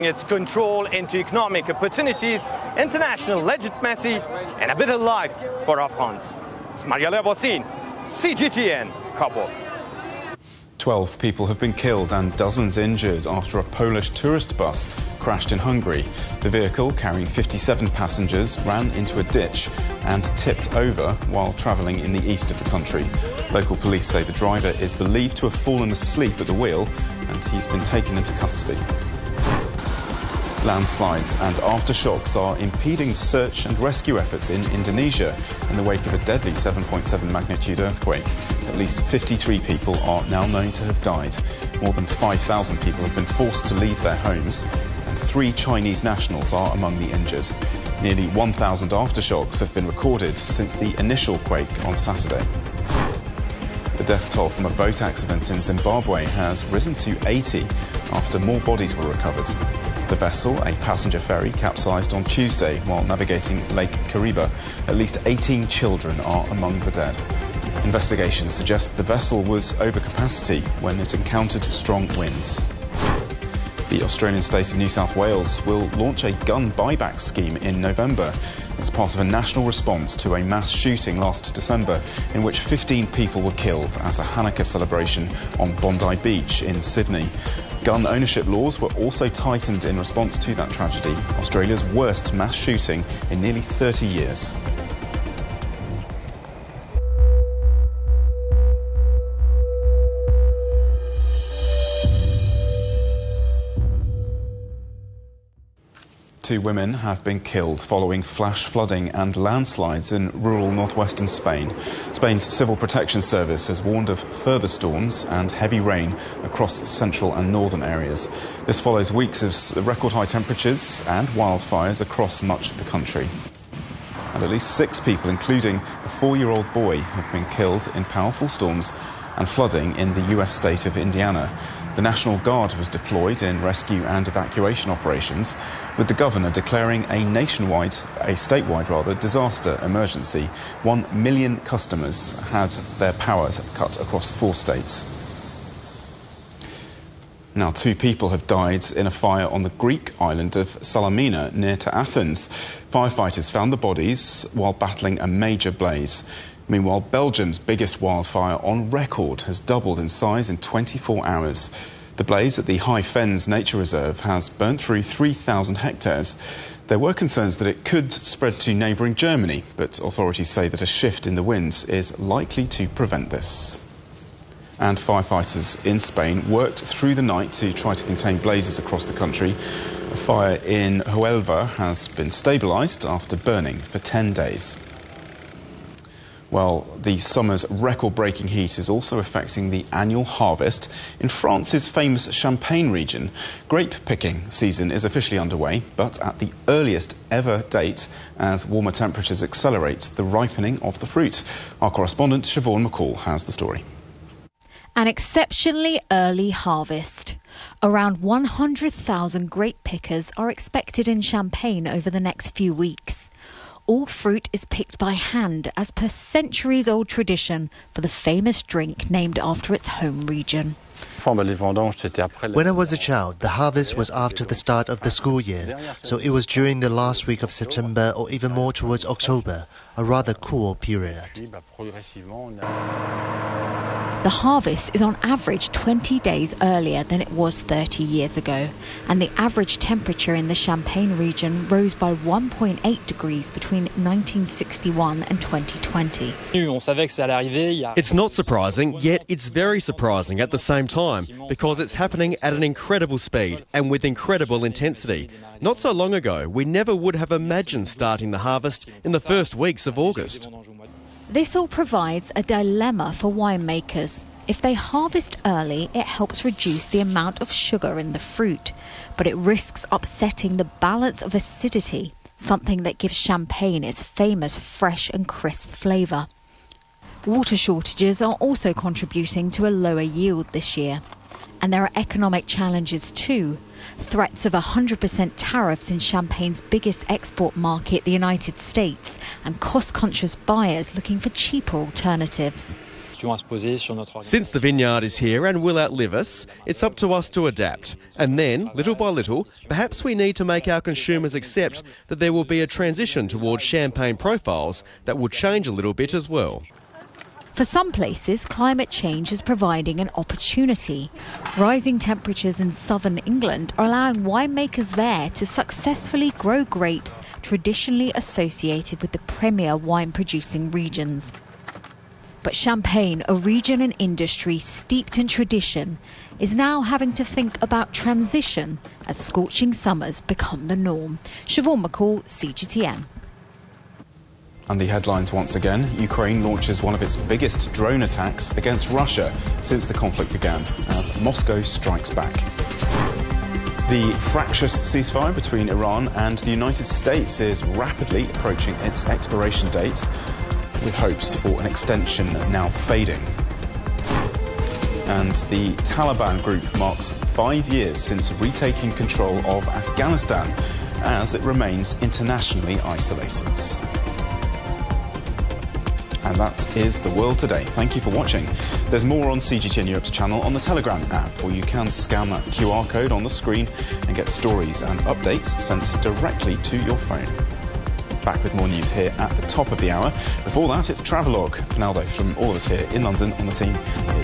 its control into economic opportunities, international legitimacy, and a better life for Afghans. Ismail Abbasin, CGTN, Kabul. 12 people have been killed and dozens injured after a Polish tourist bus crashed in Hungary. The vehicle, carrying 57 passengers, ran into a ditch and tipped over while travelling in the east of the country. Local police say the driver is believed to have fallen asleep at the wheel and he's been taken into custody. Landslides and aftershocks are impeding search and rescue efforts in Indonesia in the wake of a deadly 7.7 magnitude earthquake. At least 53 people are now known to have died. More than 5,000 people have been forced to leave their homes, and 3 Chinese nationals are among the injured. Nearly 1,000 aftershocks have been recorded since the initial quake on Saturday. The death toll from a boat accident in Zimbabwe has risen to 80 after more bodies were recovered. The vessel, a passenger ferry, capsized on Tuesday while navigating Lake Kariba. At least 18 children are among the dead. Investigations suggest the vessel was over capacity when it encountered strong winds. The Australian state of New South Wales will launch a gun buyback scheme in November. It's part of a national response to a mass shooting last December in which 15 people were killed at a Hanukkah celebration on Bondi Beach in Sydney. Gun ownership laws were also tightened in response to that tragedy, Australia's worst mass shooting in nearly 30 years. Two women have been killed following flash flooding and landslides in rural northwestern Spain. Spain's Civil Protection Service has warned of further storms and heavy rain across central and northern areas. This follows weeks of record high temperatures and wildfires across much of the country. And at least 6 people, including a 4-year-old boy, have been killed in powerful storms and flooding in the US state of Indiana. The National Guard was deployed in rescue and evacuation operations, with the governor declaring a statewide disaster emergency. 1 million customers had their power cut across 4 states. Now, 2 people have died in a fire on the Greek island of Salamina, near to Athens. Firefighters found the bodies while battling a major blaze. Meanwhile, Belgium's biggest wildfire on record has doubled in size in 24 hours. The blaze at the High Fens Nature Reserve has burnt through 3,000 hectares. There were concerns that it could spread to neighbouring Germany, but authorities say that a shift in the winds is likely to prevent this. And firefighters in Spain worked through the night to try to contain blazes across the country. A fire in Huelva has been stabilised after burning for 10 days. Well, the summer's record-breaking heat is also affecting the annual harvest in France's famous Champagne region. Grape picking season is officially underway, but at the earliest ever date as warmer temperatures accelerate the ripening of the fruit. Our correspondent Siobhan McCall has the story. An exceptionally early harvest. Around 100,000 grape pickers are expected in Champagne over the next few weeks. All fruit is picked by hand as per centuries-old tradition for the famous drink named after its home region. When I was a child, the harvest was after the start of the school year, so it was during the last week of September or even more towards October, a rather cool period. The harvest is on average 20 days earlier than it was 30 years ago, and the average temperature in the Champagne region rose by 1.8 degrees between 1961 and 2020. It's not surprising, yet it's very surprising at the same time, because it's happening at an incredible speed and with incredible intensity. Not so long ago, we never would have imagined starting the harvest in the first weeks of August. This all provides a dilemma for winemakers. If they harvest early, it helps reduce the amount of sugar in the fruit, but it risks upsetting the balance of acidity, something that gives Champagne its famous fresh and crisp flavour. Water shortages are also contributing to a lower yield this year. And there are economic challenges too. Threats of 100% tariffs in Champagne's biggest export market, the United States, and cost-conscious buyers looking for cheaper alternatives. Since the vineyard is here and will outlive us, it's up to us to adapt. And then, little by little, perhaps we need to make our consumers accept that there will be a transition towards champagne profiles that will change a little bit as well. For some places, climate change is providing an opportunity. Rising temperatures in southern England are allowing winemakers there to successfully grow grapes traditionally associated with the premier wine-producing regions. But Champagne, a region and industry steeped in tradition, is now having to think about transition as scorching summers become the norm. Siobhan McCall, CGTN. And the headlines once again. Ukraine launches one of its biggest drone attacks against Russia since the conflict began, as Moscow strikes back. The fractious ceasefire between Iran and the United States is rapidly approaching its expiration date, with hopes for an extension now fading. And the Taliban group marks 5 years since retaking control of Afghanistan, as it remains internationally isolated. And that is the world today. Thank you for watching. There's more on CGTN Europe's channel on the Telegram app, or you can scan that QR code on the screen and get stories and updates sent directly to your phone. Back with more news here at the top of the hour. Before that, it's Travelogue. For now, though, from all of us here in London on the team,